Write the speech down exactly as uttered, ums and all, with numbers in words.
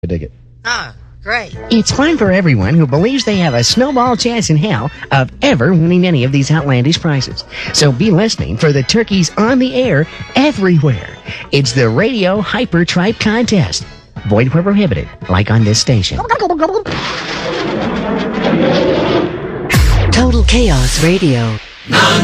I dig it. Ah, great. It's fun for everyone who believes they have a snowball chance in hell of ever winning any of these outlandish prizes. So be listening for the turkeys on the air everywhere. It's the Radio Hyper Tripe Contest. Void where prohibited, like on this station. Total Chaos Radio.